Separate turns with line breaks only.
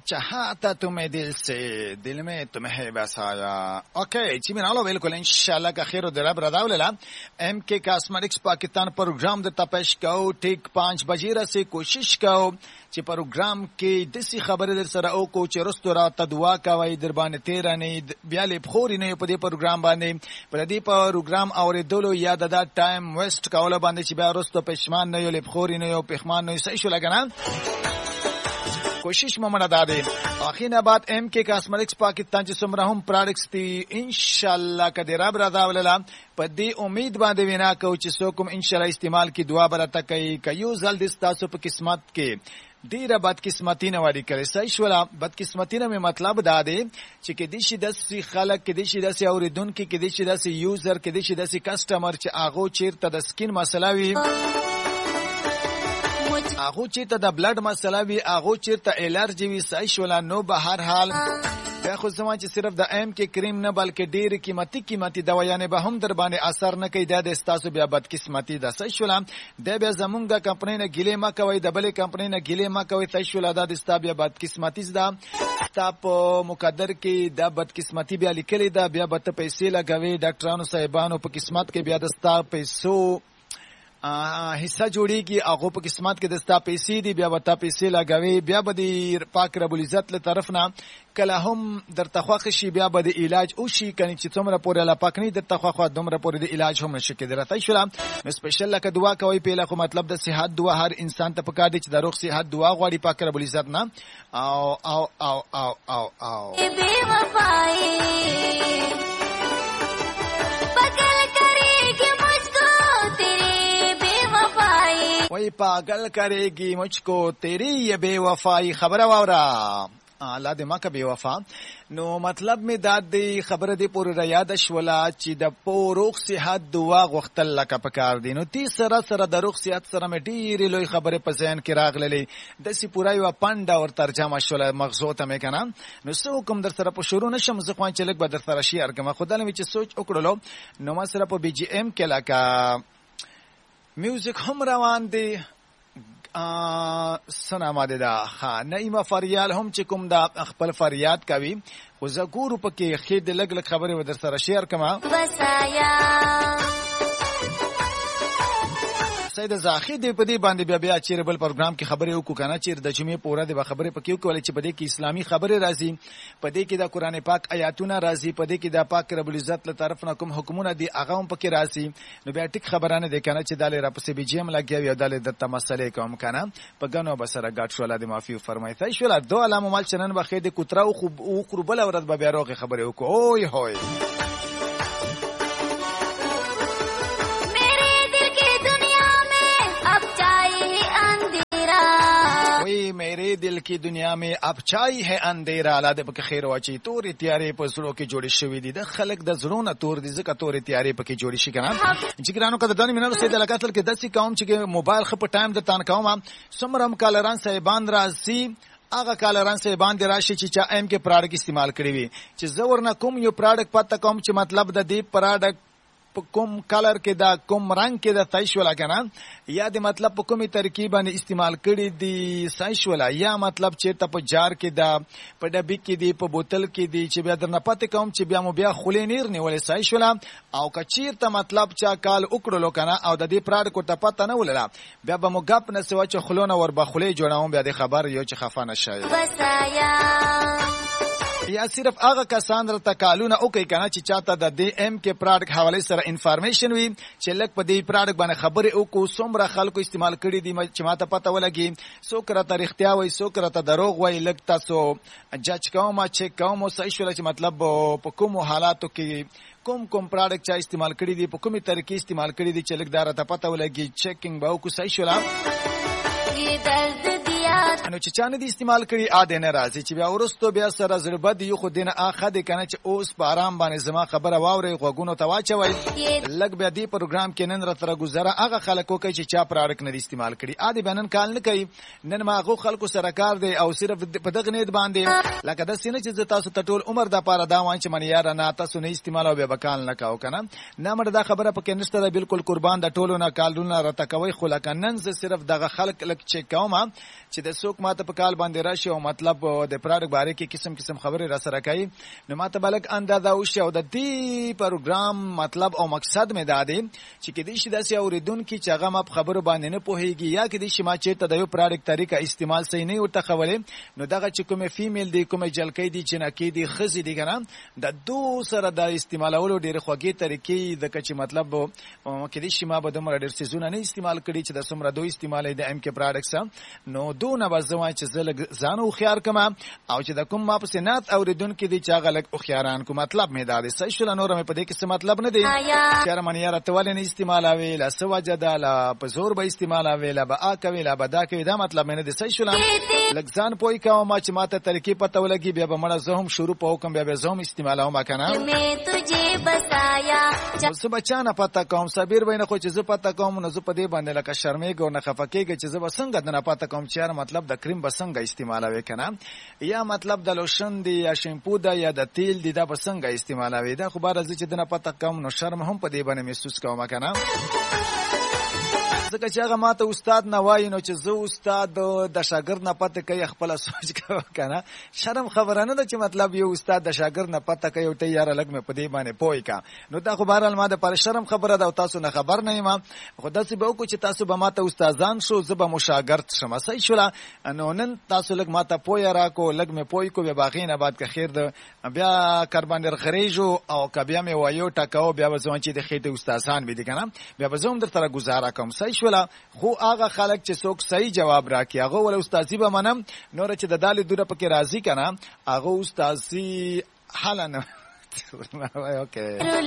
चाहता तुम्हें दिल से दिल में तुम्हें बसाया. ओके जी मिनालो बिल्कुल इंशाल्लाह का खैर दरब रदावला एम के कॉस्मेटिक्स पाकिस्तान प्रोग्राम द तपेश को ठीक 5 बजे से कोशिश को چې پروګرام کې د سی خبره در سره او کو چې رستورا تدوا کوي در باندې 13 نه بیا له خوري نه په دې پروګرام باندې په دې پروګرام اوریدلو یا د ټایم ویسټ کول باندې چې بیا رستو پښمان نه یو له خوري نه یو پښمان نه صحیح شو لګنه کوشش ممنه داده اخینا بعد ام کے کاسمیٹکس پاکستان چې څومره هم پروډکټس دي ان شاء الله کدی رب رضا وللا په دې امید باندې وینا کو چې څوک ان شاء الله استعمال کی دعا برته کوي کيو زل د تاسو په قسمت کې ډیره بدقسمتی نه وری کړي صحیح شولا بدقسمتی نه مطلب دا دی چې کې د شي د خلک کې د شي د اوریدونکو کې د شي د یوزر کې د شي د کسٹمر چې اغه چیرته د سکین مسله وي اغه چیرته د بلډ مسله وي اغه چیرته الرجی وي صحیح شولا نو به هر حال بیا خو زما چې صرف د ایم کې کریم نه بلکې ډېر قیمتي دوايانې به هم در باندې اثر نه کوي د استاسو بیا بدقسمتی ده صحیح شولا د بیا زمونږه کمپنۍ نه ګیلې ما کوي د بلې کمپنۍ نه ګیلې ما کوي صحیح شولا د استا بیا بدقسمتی ده ستا په مقدر کې د بدقسمتی بیا لیکلې ده بیا به ته پیسې لګوي ډاکټرانو صاحبانو په قسمت کې بیا د ستا پیسو حصہ جوړیږي هغه په قسمت کې د ستا پیسې دی بیا وتا پیسې لګوي بیا به د پاک رب العزت له طرف نه کله هم در تخواخ شي بیا به د علاج او شي کني چې څومره پورې الله پاک نه د تخواخ دومره پورې د علاج هم نشي کېدای راته شو نو سپیشل لکه دعا کوي پیله خو مطلب د صحت دعا هر انسان ته پکار دی چې د روغ صحت دعا غواړي پاک رب العزت نه او او او او او او بے وفائی وای پاگل کرے گی مجھ کو تیری یہ بے وفائی خبره واورا الله دې ما کا بے وفا نو مطلب می داد دی خبره دی پور را یاد شولا چې د پوروخ صحت دعا غختل لکه پکار دی نو تی سره د روغ صحت سره می ډیره لوی خبره په ذهن کې راغللې د سی پورا یو پاندا اور ترجمه شولا مغزو ته می کنه نو سو کوم در سره په شروع نشم زه خوان چلک به در سره شیر کوم خدای می چې سوچ وکړلو نو ما سره په بي جي ام کې لکه میوزیک هم روان دی سناماده دا نعیمه فریال هم چې کوم دا خپل فریاد کوي خو زه ګورو پکې خید لګ لګ خبره ودر سره شیر کما سید زاخی دی په دې باندې بیا چیرې بل پروګرام کې خبرې وکړو کنه چیرې د جمعې پوره دی خبرې پکې وکولې چې په دې کې اسلامي خبرې راځي په دې کې د قران پاک آیاتونه راځي په دې کې د پاک رب العزت له طرف نه کوم حکمونه دي هغه هم پکې راځي نو بیا ټیک خبرانه دی کنه چې دالې را پسې بي جی ام لګي او دالې د تمثله کوم کنه په غنو بسره غټ شول د معافي فرمایي ثای شول دوه علامه مال چنن بخې د کوترا او قربل اورد به بیا روغه خبرې وکړو اوه هوي میرے دل کی دنیا میں اب چای ہے اندھیرا الله دې پکې خیر واچي تورې تیارې په زړه کې جوړې شوې دي د خلک د زړونو تور دي ځکه تورې تیارې پکې جوړې شي کنه جګرانو کده دانی مینه سید علاقات کې داسې قوم چې موبایل خپ ټایم د تان کوم سمرم کالران صاحبان راځي هغه کالران صاحبان دی راشي چې چا ایم کې پروډکټ استعمال کړی وي چې زور نه کوم یو پروډکټ پته کوم چې مطلب د دې پروډکټ کوم کلر کې دا کوم رنگ کې دا تایش ولا کنه یا د مطلب په کومي ترکیب باندې استعمال کړي دي سایش ولا یا مطلب چې ته په جار کې دا په ډبی کې دی په بوتل کې دی چې بیا درنه پته کوم چې بیا مو بیا خولې نیر نیولې سایش ولا او کچیر ته مطلب چا کال وکړلو کنه او د دې پروډکټ ته پته نه ولله بیا به مو غپ نه سوا چې خلونه ور بخولې جوړاوم بیا د خبر یو چې خفه نشي یا صرف هغه کسان را تکالونه او کوي کنه چې چاته د دی ام کې پروډکټ حواله سره انفارمیشن وي چې لک په دې پروډکټ باندې خبره او کو څومره خلکو استعمال کړي دي چې ماته پته ولګي څوک را تاریختیا وي څوک را ته دروغ وي لک تاسو جج کوم چیک کوم صحیح شول چې مطلب په کوم حالاتو کې کوم پروډکټ چا استعمال کړي دي په کومي طریقې استعمال کړي دي چې لک دار ته پته ولګي چیکینګ به او کو صحیح شول انو چې چانه دي استعمال کړي ا دینه راځي چې بیا ورستو بیا سره ضربت یو خو دینه اخه دي کنه چې اوس په آرام باندې زما خبره واوري غوګونو ته واچوي لګ بیا دی پروګرام کې نن را تر گزاره هغه خلکو کوي چې چا پروډکټ نه استعمال کړي ا دې بنن کال نه کوي نن ما هغه خلکو سره کار دی او صرف په دغه نیت باندې لکه د سینې چې تاسو ته ټول عمر د پاره دا وان چې من یار نه تاسو نه استعمال او به بکال نه کاو کنه نه مړه دا خبره پکې نشته بالکل قربان د ټولو نه کالونه را تکوي خو لکه نن زه صرف دغه خلک لک چیک کوم چې د څوک ماته په کال باندې راشي او مطلب د پروډکټ باره کې قسم قسم خبرې را سره کوي نو ماته بلک اندازه وشي او د دې پروګرام مطلب او مقصد مې دا دی چې کدي شي داسې اوریدونکو چې هغه ما په خبرو باندې نه پوهیږي یا کدي شي ما چیرته د یو پروډکټ طریقه استعمال صحیح نه ورته خولې نو دغه چې کومه فیمیل دی کومه جلکې دی جنکې دی خزي دی کنه د دو سره د استعمالولو ډېر خوږی طریقې د کچ مطلب کدي شي ما به د مر ډېر سيزونه نه استعمال کړي چې د سمره دوی استعمال د ام کې پروډکټس نو دونه بزوای چې زلګ ځانو خيار کما او چې د کوم ما په سنات اوریدونکو دی چې غلط او خياران کو مطلب مې دا دی صحیح شول نور مې په دې کې څه مطلب نه دی چې من یاره تول نه استعمالوي لا سوجه دا لا په زور به استعمالوي لا به اکوي لا به دا کوي دا مطلب مې نه دی صحیح شول لګزان پوي کوم ما چې ماته طریقې پته ولګي بیا به مړه زهم شروع په حکم بیا به زهم استعمالوم ما کنه مې تجھے بتایا زه بچانه پته کوم صبر وینه خو چې زه پته کوم نو زه په دې باندې لکه شرمېږم نه خفقېږم چې زه بسنګ د نه پته کوم چې مطلب د کریم بسنګ استعمالوي کنه یا مطلب د لوشن دی یا شیمپو دا یا د تیل دی دا بسنګ استعمالوي دا خو بار زه چې د نه پته کوم نو شرم هم په دې باندې محسوس کوم کنه ځکه چې هغه ماته استاد نه وایي نو چې زه استاد د شاګرد نه پته کوي خپل سوچ کوي کنه شرم خبره نه ده چې مطلب یو استاد د شاګرد نه پته کوي او ته یاره لګ مې په دې باندې پوي کا نو دا خو بهرحال ما د پر شرم خبره ده او تاسو نه خبر نه یم خو داسې به وکړو چې تاسو به ماته استادان شو زه به مشاګرد شم صحیح شولا نو نن تاسو لګ ماته پوي راکو لګ مې پوي کو به باغې نه بعد که خیر ده بیا کاربانډر خریجو او کبیا مې وایو ټاکاو بیا وځون چې د خېټه استادان به دي کنه بیا وځوم در تر گزاره کوم صحیح شولا خو هغه خلک چې څوک صحیح جواب راکړي هغه ول استادي به منم نور چې د دالې دوره پکې راضي کنه هغه استادي حالانه اوکې